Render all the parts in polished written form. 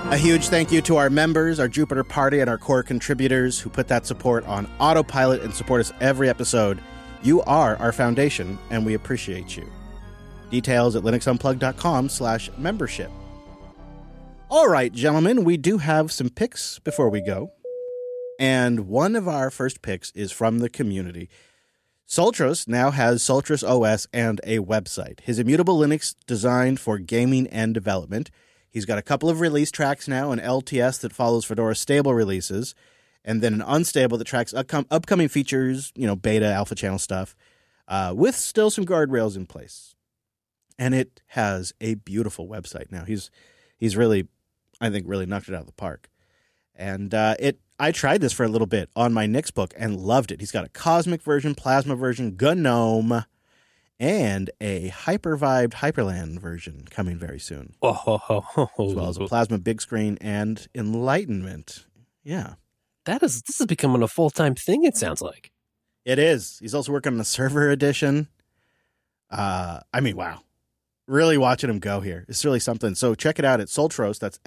A huge thank you to our members, our Jupiter Party, and our core contributors who put that support on autopilot and support us every episode. You are our foundation, and we appreciate you. Details at linuxunplugged.com/membership. All right, gentlemen, we do have some picks before we go. And one of our first picks is from the community. Sultros now has Sultros OS and a website. His immutable Linux designed for gaming and development. He's got a couple of release tracks now, an LTS that follows Fedora stable releases, and then an unstable that tracks upcoming features, beta, alpha channel stuff, with still some guardrails in place. And it has a beautiful website now. He's really, I think, really knocked it out of the park. And I tried this for a little bit on my Nixbook and loved it. He's got a Cosmic version, Plasma version, GNOME, and a Hypervibed Hyperland version coming very soon. As well as a Plasma big screen and Enlightenment. Yeah. This is becoming a full-time thing, it sounds like. It is. He's also working on the server edition. Wow. Really watching him go here. It's really something. So check it out at Sultros. That's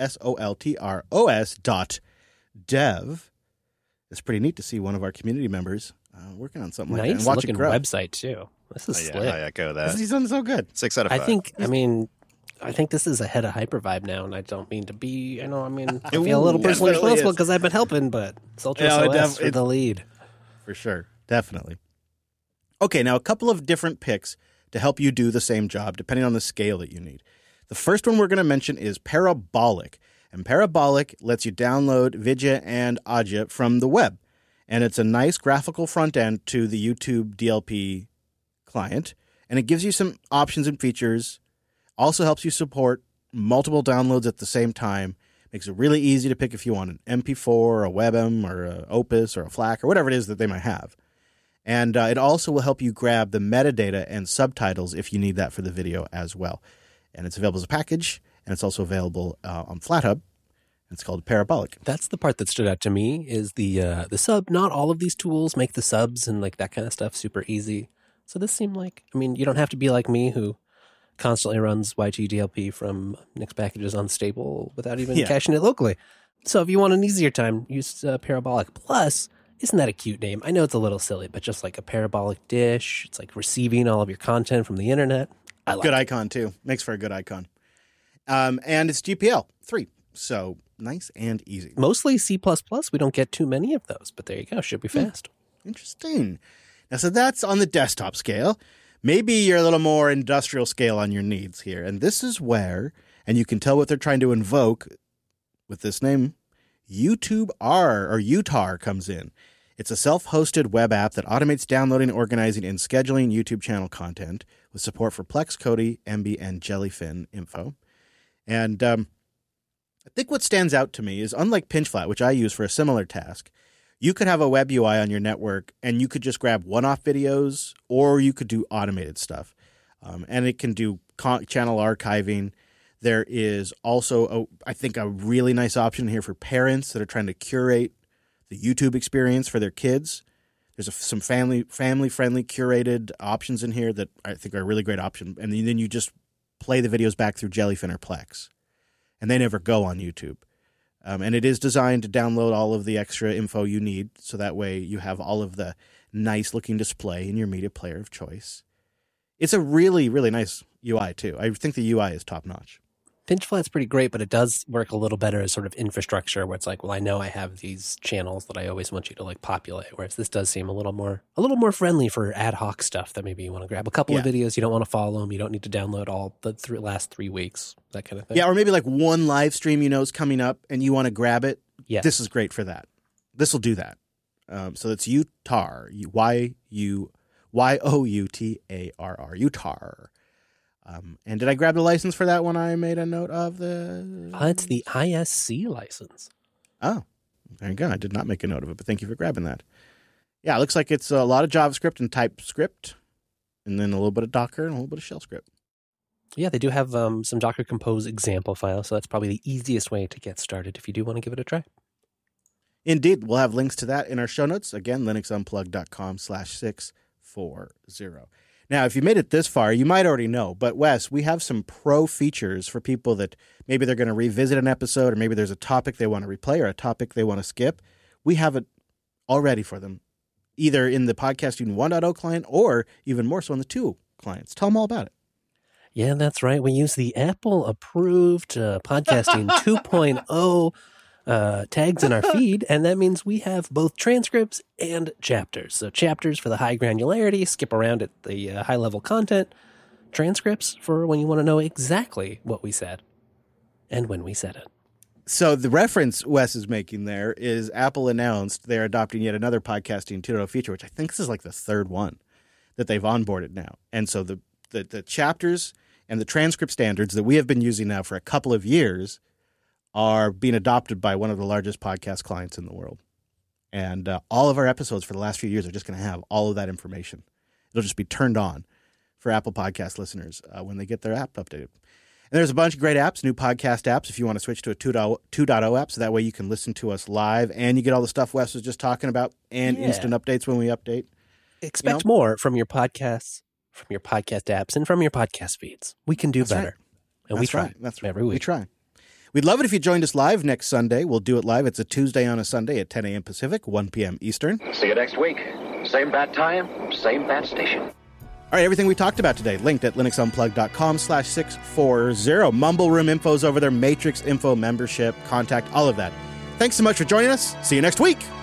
SOLTROS.dev. It's pretty neat to see one of our community members working on something like that. Nice looking website, too. This is slick. I echo that. He's done so good. 6 out of 5. I think this is ahead of Hypervibe now, and I don't mean to be, I feel a little personally responsible because I've been helping, but Sultros OS for the lead. For sure. Definitely. Okay, now a couple of different picks to help you do the same job, depending on the scale that you need. The first one we're going to mention is Parabolic. And Parabolic lets you download Vidya and Adya from the web. And it's a nice graphical front end to the YouTube DLP client. And it gives you some options and features. Also helps you support multiple downloads at the same time. Makes it really easy to pick if you want an MP4 or a WebM or a Opus or a FLAC or whatever it is that they might have. And it also will help you grab the metadata and subtitles if you need that for the video as well. And it's available as a package, and it's also available on FlatHub. It's called Parabolic. That's the part that stood out to me is the sub. Not all of these tools make the subs and like that kind of stuff super easy. So this seemed like, you don't have to be like me who constantly runs YGDLP from Nix packages unstable without even caching it locally. So if you want an easier time, use Parabolic. Plus, isn't that a cute name? I know it's a little silly, but just like a parabolic dish, it's like receiving all of your content from the internet. I like good icon, too. Makes for a good icon. And it's GPL 3, so nice and easy. Mostly C++. We don't get too many of those, but there you go. Should be fast. Interesting. Now, so that's on the desktop scale. Maybe you're a little more industrial scale on your needs here. And this is where, and you can tell what they're trying to invoke with this name, YouTube R or UTAR comes in. It's a self-hosted web app that automates downloading, organizing, and scheduling YouTube channel content with support for Plex, Kodi, Emby, and Jellyfin info. And I think what stands out to me is, unlike Pinchflat, which I use for a similar task, you could have a web UI on your network and you could just grab one-off videos, or you could do automated stuff. And it can do channel archiving. There is also, I think, a really nice option here for parents that are trying to curate the YouTube experience for their kids. There's some family-friendly curated options in here that I think are a really great option. And then you just play the videos back through Jellyfin or Plex. And they never go on YouTube. And it is designed to download all of the extra info you need, so that way you have all of the nice-looking display in your media player of choice. It's a really, really nice UI, too. I think the UI is top-notch. Pinchflat's pretty great, but it does work a little better as sort of infrastructure where it's like, well, I know I have these channels that I always want you to like populate, whereas this does seem a little more friendly for ad hoc stuff that maybe you want to grab a couple of videos, you don't want to follow them, you don't need to download all the last 3 weeks, that kind of thing. Yeah, or maybe like one live stream is coming up and you want to grab it. Yeah. This is great for that. This will do that. So it's UTAR, YOUTARR, UTAR. And did I grab the license for that one? I made a note of it's the ISC license. Oh, there you go. I did not make a note of it, but thank you for grabbing that. Yeah, it looks like it's a lot of JavaScript and TypeScript, and then a little bit of Docker and a little bit of shell script. Yeah, they do have some Docker Compose example files, so that's probably the easiest way to get started if you do want to give it a try. Indeed. We'll have links to that in our show notes. Again, linuxunplugged.com/640. Now, if you made it this far, you might already know, but Wes, we have some pro features for people that maybe they're going to revisit an episode, or maybe there's a topic they want to replay or a topic they want to skip. We have it all ready for them, either in the Podcasting 1.0 client or even more so in the 2 clients. Tell them all about it. Yeah, that's right. We use the Apple-approved Podcasting 2.0 tags in our feed, and that means we have both transcripts and chapters. So chapters for the high granularity, skip around at the high-level content. Transcripts for when you want to know exactly what we said and when we said it. So the reference Wes is making there is Apple announced they're adopting yet another Podcasting 2.0 feature, which I think this is like the third one that they've onboarded now. And so the chapters and the transcript standards that we have been using now for a couple of years are being adopted by one of the largest podcast clients in the world. And all of our episodes for the last few years are just going to have all of that information. It'll just be turned on for Apple Podcast listeners when they get their app updated. And there's a bunch of great apps, new podcast apps, if you want to switch to a 2.0 app, so that way you can listen to us live and you get all the stuff Wes was just talking about and instant updates when we update. Expect more from your podcasts, from your podcast apps, and from your podcast feeds. We can do better. Right. And we try. That's right. Every week. We try. We'd love it if you joined us live next Sunday. We'll do it live. It's a Tuesday on a Sunday at 10 a.m. Pacific, 1 p.m. Eastern. See you next week. Same bat time, same bat station. All right, everything we talked about today, linked at linuxunplugged.com/640. Mumble Room info's over there, Matrix info, membership, contact, all of that. Thanks so much for joining us. See you next week.